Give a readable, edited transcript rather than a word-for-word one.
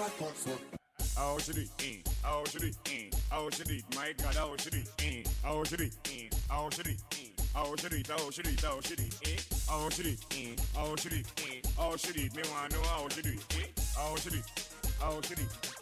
How should it? How should it? How should it? My God, how should it? How should it? How should it? How should it? How should it? How should it? How should it? How should it? How should it? Me wanna know how should it? How should it? How should it?